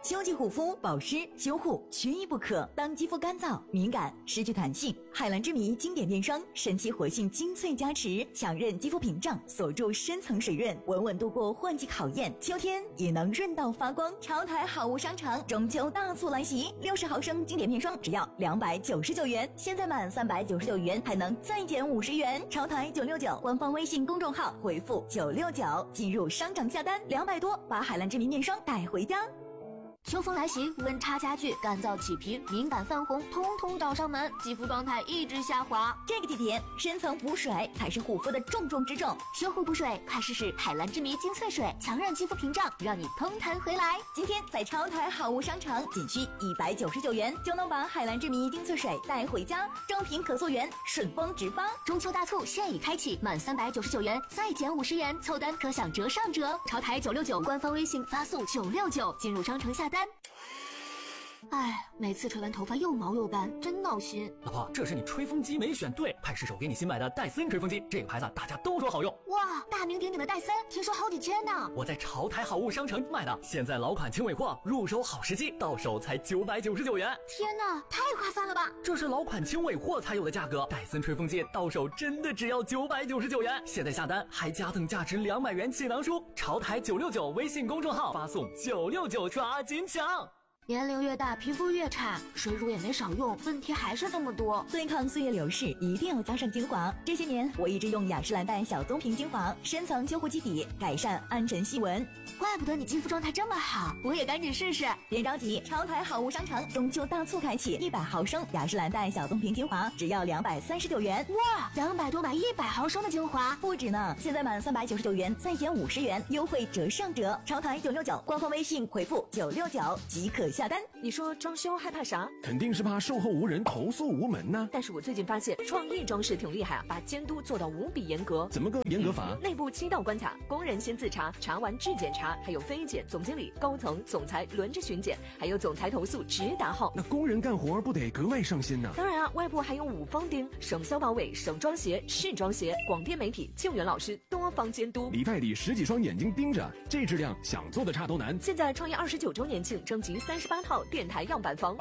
秋季护肤、保湿、修护缺一不可。当肌肤干燥、敏感、失去弹性，海蓝之谜经典面霜神奇活性精粹加持，强韧肌肤屏障，锁住深层水润，稳稳度过换季考验，秋天也能润到发光。潮台好物商城中秋大促来袭，60毫升经典面霜只要299元，现在满399元还能再减50元。潮台969官方微信公众号回复969进入商场下单，200多把海蓝之谜面霜带回家。 秋风来袭，温差加剧，干燥起皮、敏感泛红，通通找上门，肌肤状态一直下滑。 这个季节，深层补水才是护肤的重中之重。 修护补水，快试试海蓝之谜精粹水，强韧肌肤屏障，让你通弹回来。 今天在潮台好物商城，仅需199元就能把海蓝之谜精粹水带回家，正品可溯源，顺丰直发。 中秋大促现已开启，满399元再减50元，凑单可享折上折。潮台969官方微信发送969进入商城下单。哎，每次吹完头发又毛又干，真闹心。 老婆，这是你吹风机没选对，派试手给你新买的戴森吹风机，这个牌子大家都说好用。 哇，大名鼎鼎的戴森，听说好几千呢。 我在潮台好物商城买的，现在老款轻尾货，入手好时机，到手才999元。 天哪，太划算了吧！ 这是老款轻尾货才有的价格，戴森吹风机到手真的只要999元。现在下单还加赠价值200元气囊书，潮台969微信公众号发送969抓紧抢。 年龄越大，皮肤越差，水乳也没少用，问题还是这么多。 对抗岁月流逝，一定要加上精华。这些年，我一直用雅诗兰黛小棕瓶精华，深层修护基底，改善暗沉细纹。 怪不得你肌肤状态这么好，我也赶紧试试。 别着急，潮台好物商城中秋大促开启，100毫升雅诗兰黛小棕瓶精华只要239元。 哇，200多买100毫升的精华， 不止呢！现在满399元再减50元，优惠折上折。潮台969官方微信回复969即可下单。 你说装修害怕啥？ 肯定是怕售后无人，投诉无门呢。 但是我最近发现创意装饰挺厉害啊，把监督做到无比严格。 怎么个严格法？ 内部7道关卡，工人先自查，查完质检查，还有非检、总经理、高层、总裁轮着巡检，还有总裁投诉直达号。 那工人干活不得格外上心呢？ 当然啊，外部还有5方钉，省消保委、省装协、市装协、广电媒体、救援老师多方监督， 里外里10几双眼睛盯着，这质量想做的差都难。 现在创业29周年庆征集38套电台样板房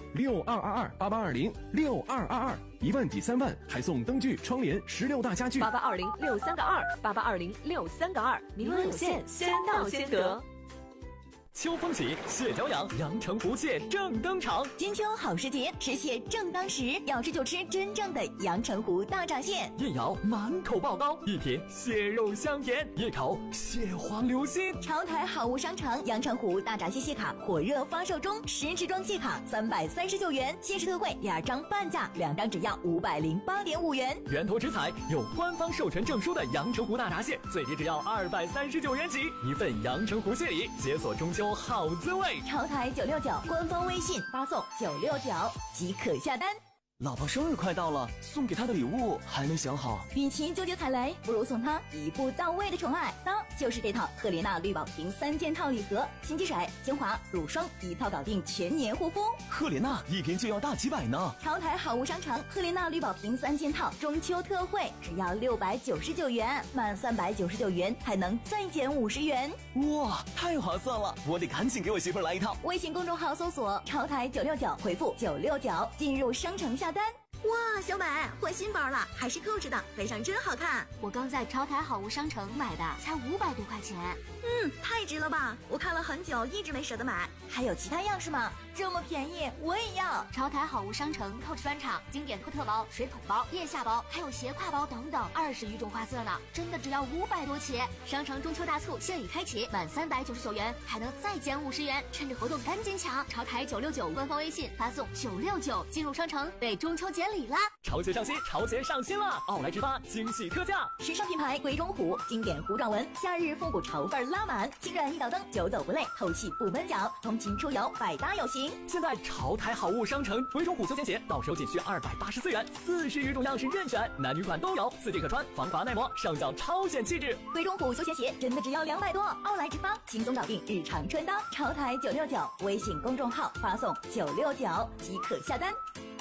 ，8820-6222，8820-6222，1万抵3万，还送灯具、窗帘、16大家具 ，8820-63个2，8820-63个2，名额有限，先到先得。 秋风起，蟹脚痒，阳澄湖蟹正登场。 金秋好时节，吃蟹正当时，要吃就吃真正的阳澄湖大闸蟹。 一咬满口爆膏，一品蟹肉香甜，一口蟹黄流心。 潮台好物商城阳澄湖大闸蟹蟹卡火热发售中，10支装蟹卡339元，限时特惠2张半价，2张只要508.5元。 源头直采，有官方授权证书的阳澄湖大闸蟹，最低只要239元起，一份阳澄湖蟹礼，解锁中秋好滋味。 潮台969官方微信发送969即可下单。 老婆生日快到了，送给她的礼物还没想好。 与其纠结踩雷，不如送她一步到位的宠爱。当就是这套赫莲娜绿宝瓶3件套礼盒，新机水、精华、乳霜一套搞定全年护肤。 赫莲娜一瓶就要大几百呢。 潮台好物商城赫莲娜绿宝瓶3件套中秋特惠只要699元，满399元还能再减50元。 哇，太划算了！我得赶紧给我媳妇来一套。 微信公众号搜索潮台969，回复969进入商城下单。哇，小美换新包了，还是购置的，背上真好看。 我刚在潮台好物商城买的，才500多块钱。 太值了吧！我看了很久，一直没舍得买。还有其他样式吗？这么便宜，我也要。 潮台好物商城购置专场，经典托特包、水桶包、腋下包，还有斜挎包等等，20余种花色呢，真的只要500多起。商城中秋大促现已开启，满399元还能再减50元，趁着活动赶紧抢！潮台969官方微信发送969进入商城，为中秋节礼啦！ 潮鞋上新，潮鞋上新了！奥莱直发惊喜特价， 时尚品牌鬼冢虎经典糊状纹，夏日复古潮范拉满，轻软一脚蹬，久走不累，透气不闷脚，通勤出游百搭有型。 现在潮台好物商城鬼冢虎休闲鞋到手仅需284元，40余种样式任选，男女款都有，4季可穿，防滑耐磨，上脚超显气质。 鬼冢虎休闲鞋真的只要200多，奥莱直发轻松搞定日常穿搭。潮台969微信公众号发送969即可下单。